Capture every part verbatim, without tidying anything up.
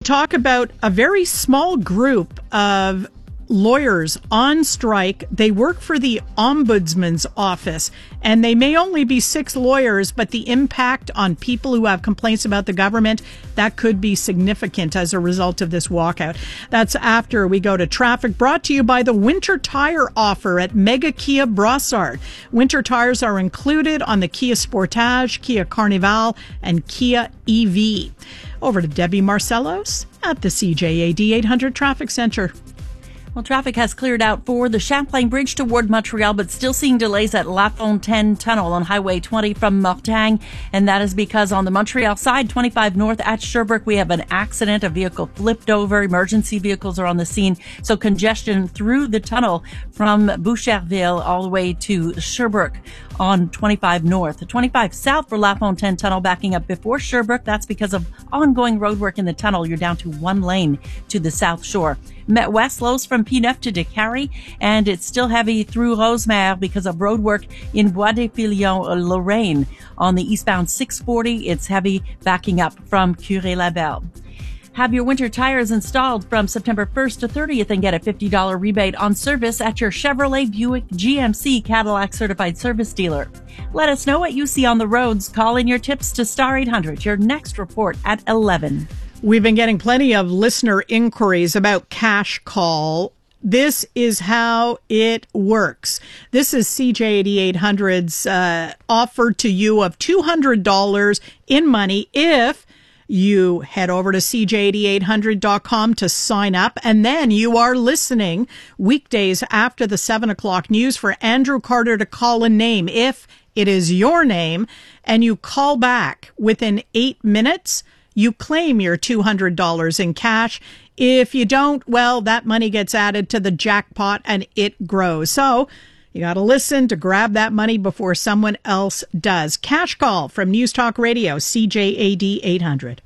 talk about a very small group of lawyers on strike. They work for the Ombudsman's office, and they may only be six lawyers, but the impact on people who have complaints about the government, that could be significant as a result of this walkout. That's after we go to traffic, brought to you by the winter tire offer at Mega Kia Brossard. Winter tires are included on the Kia Sportage, Kia Carnival, and Kia E V. Over to Debbie Marcellos at the C J A D eight hundred Traffic Center. Well, traffic has cleared out for the Champlain Bridge toward Montreal, but still seeing delays at La Fontaine Tunnel on Highway twenty from Mortagne. And that is because on the Montreal side, twenty-five north at Sherbrooke, we have an accident. A vehicle flipped over. Emergency vehicles are on the scene. So congestion through the tunnel from Boucherville all the way to Sherbrooke on twenty-five north. twenty-five south for La Fontaine Tunnel backing up before Sherbrooke. That's because of ongoing road work in the tunnel. You're down to one lane to the south shore. Met West Lows from P nine to Décarie, and it's still heavy through Rosemère because of road work in Bois des Filions, Lorraine. On the eastbound six forty, it's heavy backing up from Curé-Labelle. Have your winter tires installed from September first to thirtieth and get a fifty dollars rebate on service at your Chevrolet, Buick, G M C, Cadillac certified service dealer. Let us know what you see on the roads. Call in your tips to Star eight hundred. Your next report at eleven. We've been getting plenty of listener inquiries about Cash Call. This is how it works. This is C J A D eight hundred's uh, offer to you of two hundred dollars in money if you head over to C J A D eight hundred dot com to sign up, and then you are listening weekdays after the seven o'clock news for Andrew Carter to call a name. If it is your name and you call back within eight minutes, you claim your two hundred dollars in cash. If you don't, well, that money gets added to the jackpot and it grows. So you got to listen to grab that money before someone else does. Cash Call from News Talk Radio, C J A D eight hundred.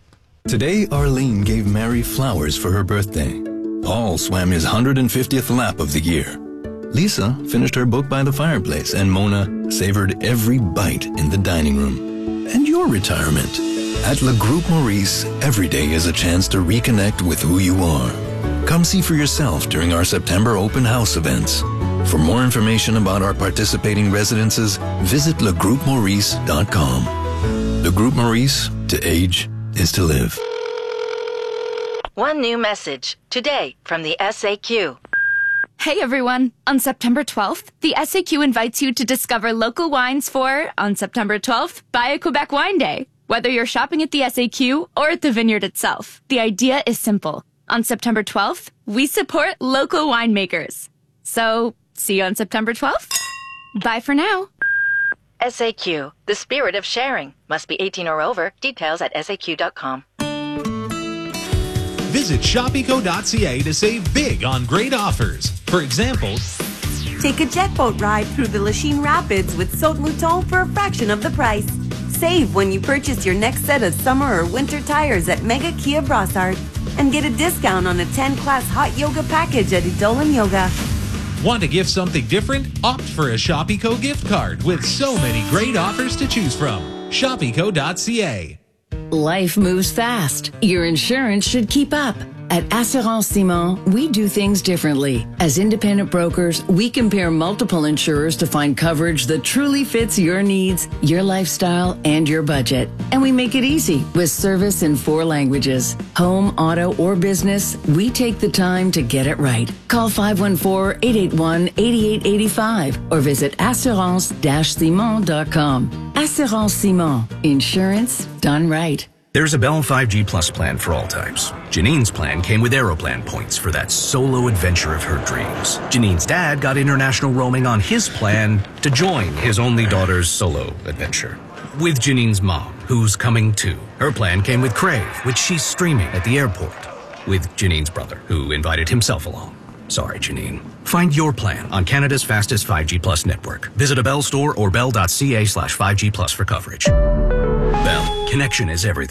Today, Arlene gave Mary flowers for her birthday. Paul swam his one hundred fiftieth lap of the year. Lisa finished her book by the fireplace, and Mona savored every bite in the dining room. And your retirement. At Le Groupe Maurice, every day is a chance to reconnect with who you are. Come see for yourself during our September open house events. For more information about our participating residences, visit le groupe maurice dot com. Le Groupe Maurice, to age is to live. One new message today from the S A Q. Hey everyone! On September twelfth, the S A Q invites you to discover local wines for, on September twelfth, Buy a Quebec Wine Day. Whether you're shopping at the S A Q or at the vineyard itself, the idea is simple. On September twelfth, we support local winemakers. So, see you on September twelfth. Bye for now. S A Q, the spirit of sharing. Must be eighteen or over. Details at S A Q dot com. Visit shopico dot c a to save big on great offers. For example, take a jet boat ride through the Lachine Rapids with Saute Mouton for a fraction of the price. Save when you purchase your next set of summer or winter tires at Mega Kia Brossard. And get a discount on a ten class hot yoga package at Idolan Yoga. Want to gift something different? Opt for a Shopico gift card with so many great offers to choose from. shopico dot c a. Life moves fast. Your insurance should keep up. At Assurance Simon, we do things differently. As independent brokers, we compare multiple insurers to find coverage that truly fits your needs, your lifestyle, and your budget. And we make it easy with service in four languages. Home, auto, or business, we take the time to get it right. Call five one four, eight eight one, eight eight eight five or visit assurance dash simon dot com. Assurance Simon. Insurance done right. There's a Bell five G Plus plan for all types. Janine's plan came with Aeroplan points for that solo adventure of her dreams. Janine's dad got international roaming on his plan to join his only daughter's solo adventure. With Janine's mom, who's coming too. Her plan came with Crave, which she's streaming at the airport. With Janine's brother, who invited himself along. Sorry, Janine. Find your plan on Canada's fastest five G Plus network. Visit a Bell store or bell dot c a slash five G plus for coverage. Bell, connection is everything.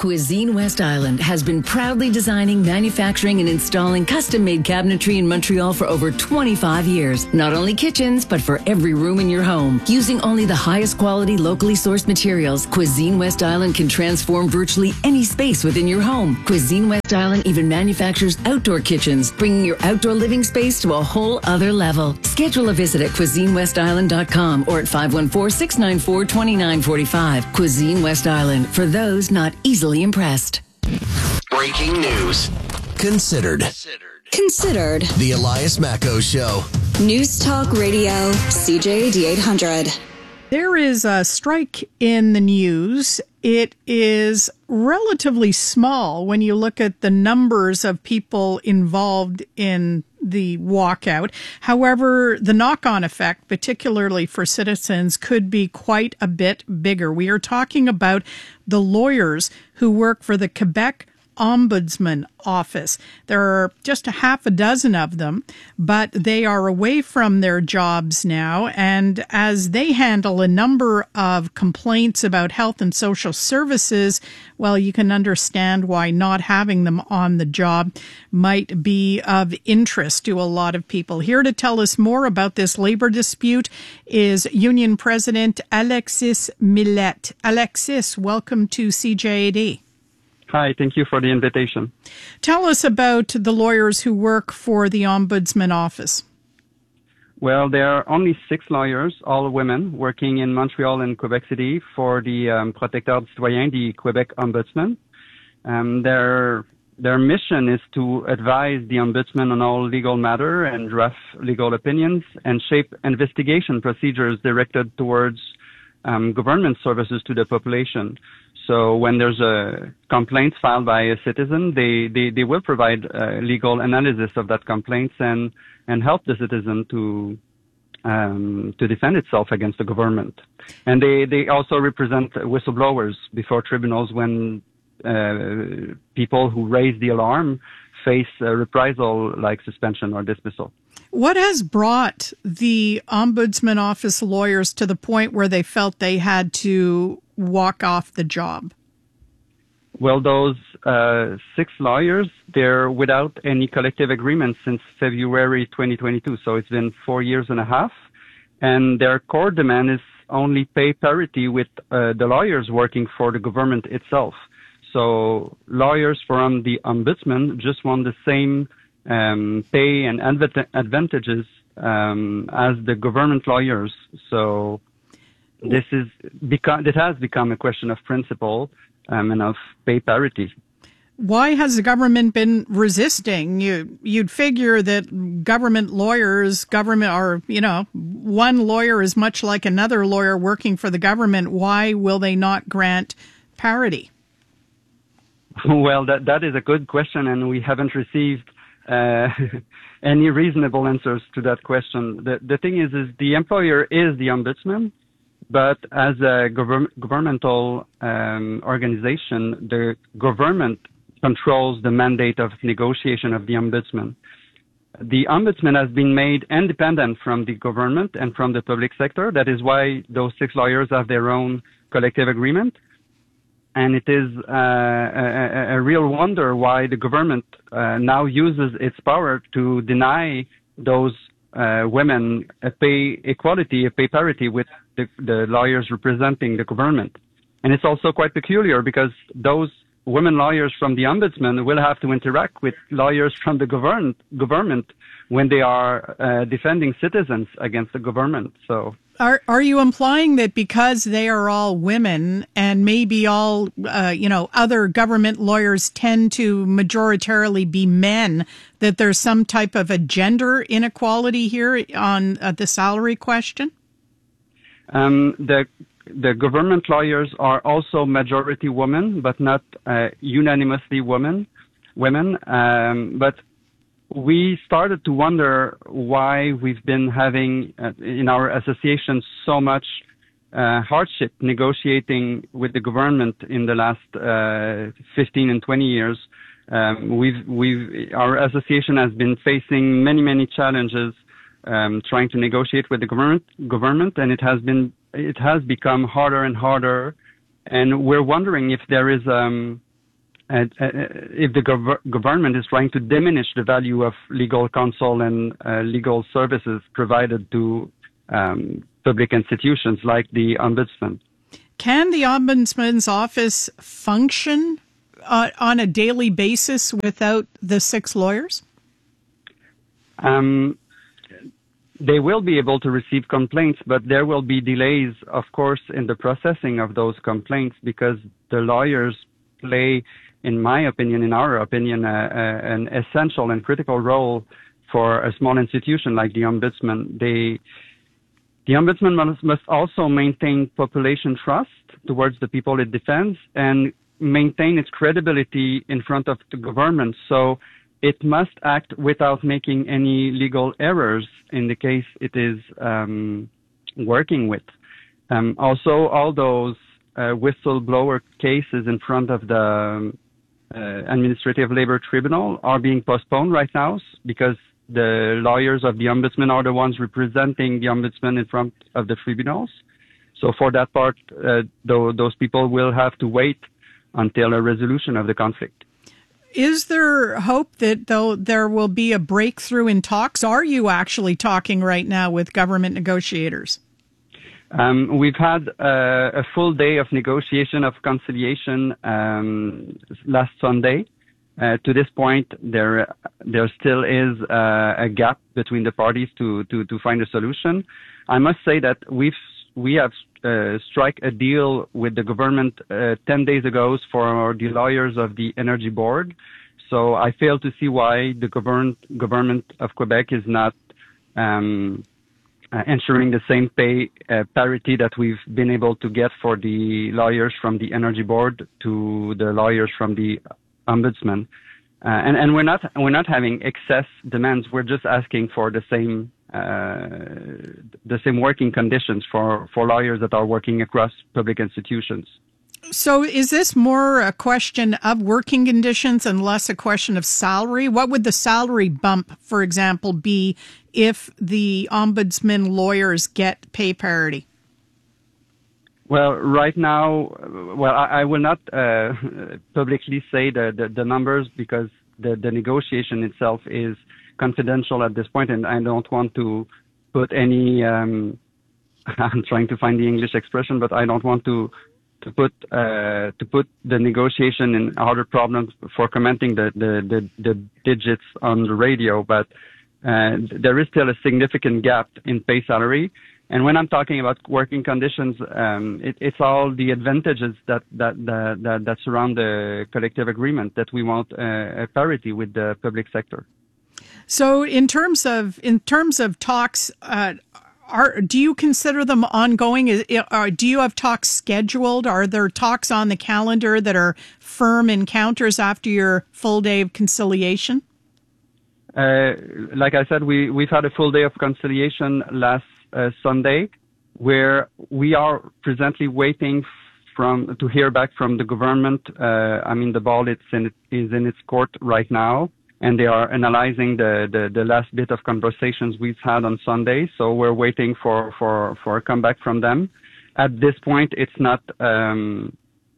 Cuisine West Island has been proudly designing, manufacturing, and installing custom-made cabinetry in Montreal for over twenty-five years. Not only kitchens, but for every room in your home. Using only the highest quality, locally sourced materials, Cuisine West Island can transform virtually any space within your home. Cuisine West Island even manufactures outdoor kitchens, bringing your outdoor living space to a whole other level. Schedule a visit at cuisine west island dot com or at five one four, six nine four, two nine four five. Cuisine West Island, for those not easily impressed. Breaking news. Considered. Considered. The Elias Macko Show. News Talk Radio, C J A D eight hundred. There is a strike in the news. It is relatively small when you look at the numbers of people involved in the walkout. However, the knock-on effect, particularly for citizens, could be quite a bit bigger. We are talking about the lawyers who work for the Quebec Ombudsman Office. There are just a half a dozen of them, but they are away from their jobs now. And as they handle a number of complaints about health and social services, well, you can understand why not having them on the job might be of interest to a lot of people. Here to tell us more about this labor dispute is Union President Alexis Millette. Alexis, welcome to C J A D. Hi, thank you for the invitation. Tell us about the lawyers who work for the Ombudsman Office. Well, there are only six lawyers, all women, working in Montreal and Quebec City for the um, Protecteur du Citoyen, the Quebec Ombudsman. Um, their their mission is to advise the Ombudsman on all legal matter and draft legal opinions and shape investigation procedures directed towards um, government services to the population. So when there's a complaint filed by a citizen, they, they, they will provide a legal analysis of that complaint and, and help the citizen to um, to defend itself against the government. And they, they also represent whistleblowers before tribunals when uh, people who raise the alarm face a reprisal like suspension or dismissal. What has brought the Ombudsman Office lawyers to the point where they felt they had to walk off the job? Well, those uh, six lawyers, they're without any collective agreement since February twenty twenty-two. So it's been four years and a half. And their core demand is only pay parity with uh, the lawyers working for the government itself. So lawyers from the Ombudsman just want the same um, pay and adv- advantages um, as the government lawyers. So this is become, it has become a question of principle um, and of pay parity. Why has the government been resisting? You, you'd figure that government lawyers, government, or, you know, one lawyer is much like another lawyer working for the government. Why will they not grant parity? Well, that that is a good question, and we haven't received uh, any reasonable answers to that question. The the thing is, is the employer is the ombudsman, but as a gov- governmental um, organization, the government controls the mandate of negotiation of the ombudsman. The ombudsman has been made independent from the government and from the public sector. That is why those six lawyers have their own collective agreement. And it is uh, a, a real wonder why the government uh, now uses its power to deny those uh, women a pay equality, a pay parity with the, the lawyers representing the government. And it's also quite peculiar because those women lawyers from the ombudsman will have to interact with lawyers from the govern- government when they are uh, defending citizens against the government. So, are are you implying that because they are all women and maybe all uh, you know other government lawyers tend to majoritarily be men, that there's some type of a gender inequality here on uh, the salary question? Um, the The government lawyers are also majority women, but not uh, unanimously women. Women, um, but we started to wonder why we've been having uh, in our association so much uh, hardship negotiating with the government in the last uh, fifteen and twenty years. Um, we've, we've, our association has been facing many, many challenges um, trying to negotiate with the government, government, and it has been. It has become harder and harder, and we're wondering if there is um, uh, if the gov- government is trying to diminish the value of legal counsel and uh, legal services provided to um, public institutions like the Ombudsman. Can the Ombudsman's office function uh, on a daily basis without the six lawyers? Um, they will be able to receive complaints, but there will be delays, of course, in the processing of those complaints because the lawyers play, in my opinion, in our opinion, uh, uh, an essential and critical role for a small institution like the Ombudsman. They The Ombudsman must, must also maintain population trust towards the people it defends and maintain its credibility in front of the government. So it must act without making any legal errors in the case it is um, working with. Um, also, all those uh, whistleblower cases in front of the um, uh, Administrative Labor Tribunal are being postponed right now because the lawyers of the Ombudsman are the ones representing the Ombudsman in front of the tribunals. So for that part, uh, th- those people will have to wait until a resolution of the conflict. Is there hope that though there will be a breakthrough in talks? Are you actually talking right now with government negotiators? Um, we've had uh, a full day of negotiation of conciliation um, last Sunday. Uh, to this point, there there still is uh, a gap between the parties to, to, to find a solution. I must say that we've we have uh, struck a deal with the government uh, ten days ago for the lawyers of the Energy Board. So I fail to see why the govern, government of Quebec is not um, uh, ensuring the same pay uh, parity that we've been able to get for the lawyers from the Energy Board to the lawyers from the Ombudsman, uh, and and we're not we're not having excess demands. We're just asking for the same uh, the same working conditions for, for lawyers that are working across public institutions. So, is this more a question of working conditions and less a question of salary? What would the salary bump, for example, be if the Ombudsman lawyers get pay parity? Well, right now, well, I, I will not uh, publicly say the, the, the numbers because the, the negotiation itself is confidential at this point, and I don't want to put any, um, I'm trying to find the English expression, but I don't want to to put uh, to put the negotiation in harder problems for commenting the, the, the, the digits on the radio, but uh, there is still a significant gap in pay salary. And when I'm talking about working conditions, um, it, it's all the advantages that that, that that that surround the collective agreement that we want uh, a parity with the public sector. So, in terms of in terms of talks, uh, are do you consider them ongoing? Is, are, do you have talks scheduled? Are there talks on the calendar that are firm encounters after your full day of conciliation? Uh, like I said, we we've had a full day of conciliation last Uh, Sunday, where we are presently waiting from to hear back from the government. Uh, I mean, the ball it's in, is in its court right now, and they are analyzing the, the, the last bit of conversations we've had on Sunday. So we're waiting for, for, for a comeback from them. At this point, it's not. Um,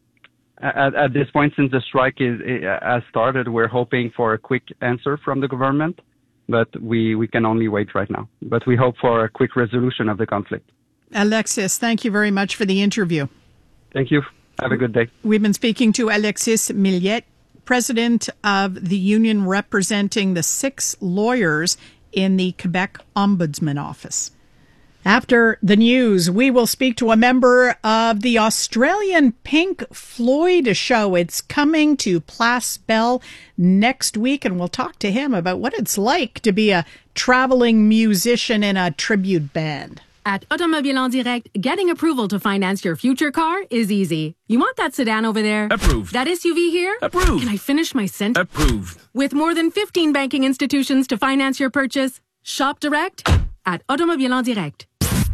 at, at this point, since the strike is has started, we're hoping for a quick answer from the government. But we, we can only wait right now. But we hope for a quick resolution of the conflict. Alexis, thank you very much for the interview. Thank you. Have a good day. We've been speaking to Alexis Millette, president of the union representing the six lawyers in the Quebec Ombudsman Office. After the news, we will speak to a member of the Australian Pink Floyd show. It's coming to Place Bell next week, and we'll talk to him about what it's like to be a traveling musician in a tribute band. At Automobile en Direct, getting approval to finance your future car is easy. You want that sedan over there? Approved. That S U V here? Approved. Can I finish my sentence? Approved. With more than fifteen banking institutions to finance your purchase, shop direct at Automobile en Direct.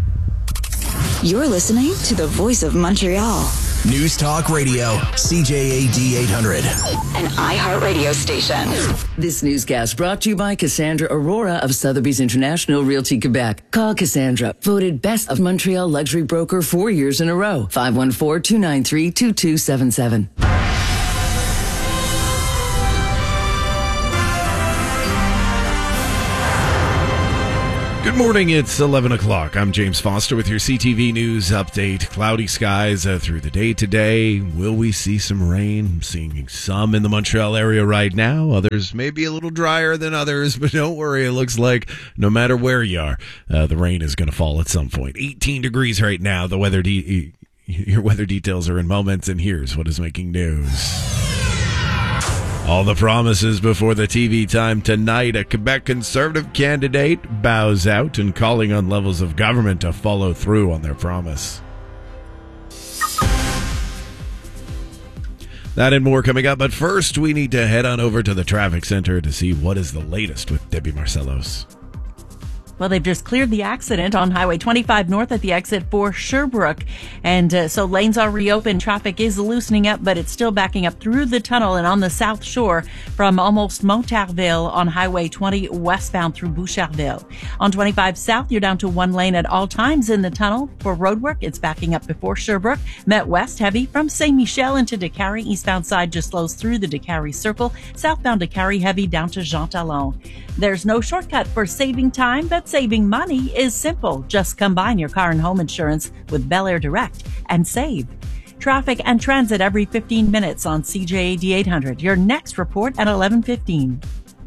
You're listening to the Voice of Montreal. News Talk Radio, C J A D eight hundred. An iHeartRadio station. This newscast brought to you by Cassandra Aurora of Sotheby's International Realty Quebec. Call Cassandra, voted Best of Montreal Luxury Broker four years in a row. five one four, two nine three, two two seven seven. Good morning, it's eleven o'clock. I'm James Foster with your C T V News update. Cloudy skies uh, through the day today. Will we see some rain? I'm seeing some in the Montreal area right now. Others may be a little drier than others, but don't worry. It looks like no matter where you are, uh, the rain is going to fall at some point. eighteen degrees right now. The weather de- your weather details are in moments, and here's what is making news. All the promises before the T V time tonight. A Quebec Conservative candidate bows out and calling on levels of government to follow through on their promise. That and more coming up, but first we need to head on over to the traffic center to see what is the latest with Debbie Marcellos. Well, they've just cleared the accident on Highway twenty-five north at the exit for Sherbrooke. And uh, so lanes are reopened. Traffic is loosening up, but it's still backing up through the tunnel and on the South Shore from almost Montarville on Highway twenty westbound through Boucherville. On twenty-five south, you're down to one lane at all times in the tunnel. For roadwork, it's backing up before Sherbrooke. Met West heavy from Saint Michel into Décarie. Eastbound side just slows through the Décarie Circle. Southbound Décarie heavy down to Jean Talon. There's no shortcut for saving time, but saving money is simple. Just combine your car and home insurance with Bel Air Direct and save. Traffic and transit every fifteen minutes on C J A D eight hundred. Your next report at eleven fifteen.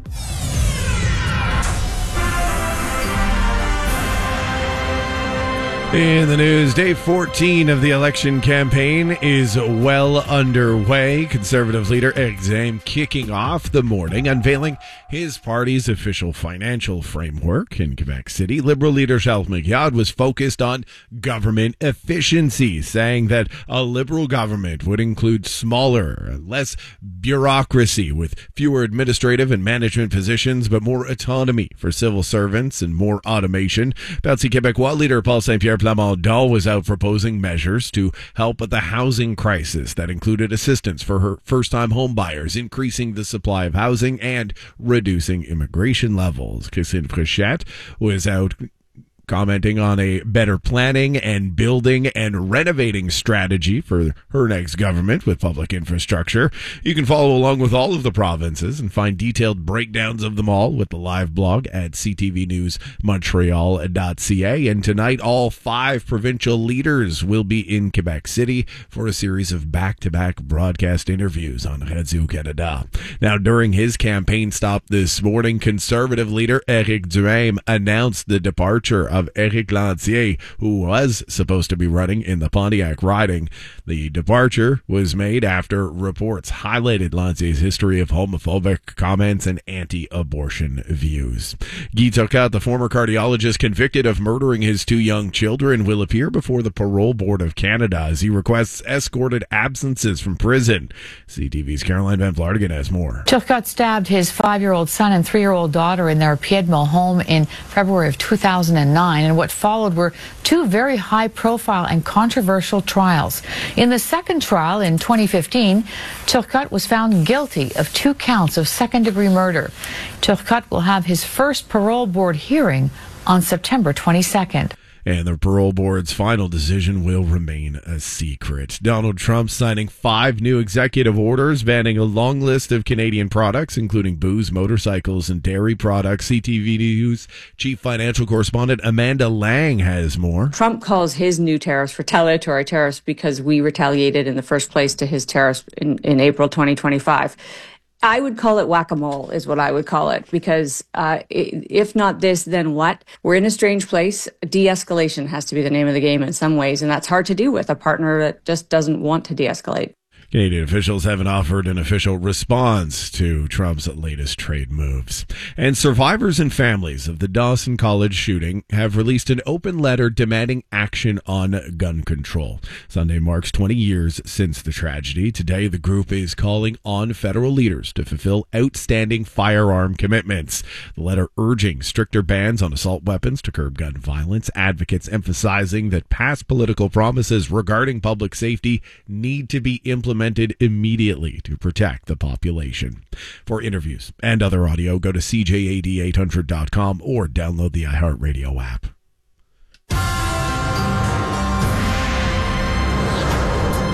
In the news, day fourteen of the election campaign is well underway. Conservative leader Éric Duhaime kicking off the morning, unveiling his party's official financial framework in Quebec City. Liberal leader Charles Maguillard was focused on government efficiency, saying that a Liberal government would include smaller, less bureaucracy with fewer administrative and management positions, but more autonomy for civil servants and more automation. Parti Québécois leader Paul Saint-Pierre Plamondon was out proposing measures to help with the housing crisis that included assistance for her first-time home buyers, increasing the supply of housing, and reducing immigration levels. Christine Fréchette was out commenting on a better planning and building and renovating strategy for her next government with public infrastructure. You can follow along with all of the provinces and find detailed breakdowns of them all with the live blog at c t v news montreal dot c a. And tonight, all five provincial leaders will be in Quebec City for a series of back-to-back broadcast interviews on Radio-Canada. Now, during his campaign stop this morning, Conservative leader Éric Duhaime announced the departure of Éric Lantier, who was supposed to be running in the Pontiac riding. The departure was made after reports highlighted Lantier's history of homophobic comments and anti-abortion views. Guy Turcotte, the former cardiologist convicted of murdering his two young children, will appear before the Parole Board of Canada as he requests escorted absences from prison. C T V's Caroline Van Vlartigan has more. Turcotte stabbed his five-year-old son and three-year-old daughter in their Piedmont home in February of two thousand nine. And what followed were two very high-profile and controversial trials. In the second trial in twenty fifteen, Turcotte was found guilty of two counts of second-degree murder. Turcotte will have his first parole board hearing on September twenty-second. And the parole board's final decision will remain a secret. Donald Trump signing five new executive orders banning a long list of Canadian products, including booze, motorcycles, and dairy products. C T V News chief financial correspondent Amanda Lang has more. Trump calls his new tariffs retaliatory tariffs because we retaliated in the first place to his tariffs in, in April twenty twenty-five. I would call it whack-a-mole is what I would call it, because uh, if not this, then what? We're in a strange place. De-escalation has to be the name of the game in some ways, and that's hard to do with a partner that just doesn't want to de-escalate. Canadian officials haven't offered an official response to Trump's latest trade moves. And survivors and families of the Dawson College shooting have released an open letter demanding action on gun control. Sunday marks twenty years since the tragedy. Today, the group is calling on federal leaders to fulfill outstanding firearm commitments. The letter urging stricter bans on assault weapons to curb gun violence. Advocates emphasizing that past political promises regarding public safety need to be implemented immediately to protect the population. For interviews and other audio, go to c j a d eight hundred dot com or download the iHeartRadio app.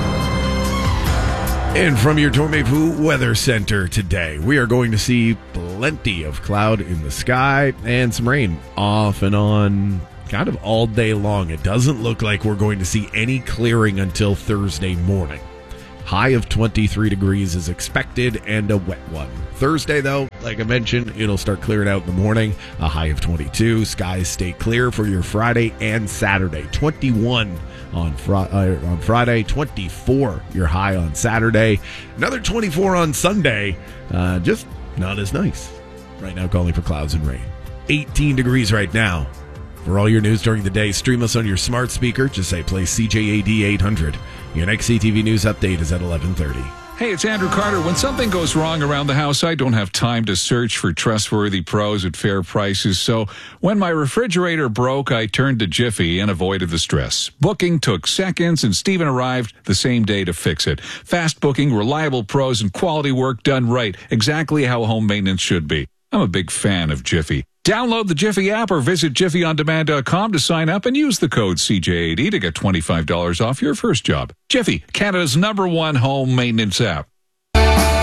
And from your Dormevu Weather Center today, we are going to see plenty of cloud in the sky and some rain off and on kind of all day long. It doesn't look like we're going to see any clearing until Thursday morning. High of twenty-three degrees is expected and a wet one. Thursday, though, like I mentioned, it'll start clearing out in the morning. A high of twenty-two. Skies stay clear for your Friday and Saturday. twenty-one on, fr- uh, on Friday, twenty-four your high on Saturday. Another twenty-four on Sunday. Uh, just not as nice. Right now, calling for clouds and rain. eighteen degrees right now. For all your news during the day, stream us on your smart speaker. Just say play C J A D eight hundred. Your next C T V News update is at eleven thirty. Hey, it's Andrew Carter. When something goes wrong around the house, I don't have time to search for trustworthy pros at fair prices. So when my refrigerator broke, I turned to Jiffy and avoided the stress. Booking took seconds, and Steven arrived the same day to fix it. Fast booking, reliable pros, and quality work done right. Exactly how home maintenance should be. I'm a big fan of Jiffy. Download the Jiffy app or visit jiffy on demand dot com to sign up and use the code C J A D to get twenty-five dollars off your first job. Jiffy, Canada's number one home maintenance app.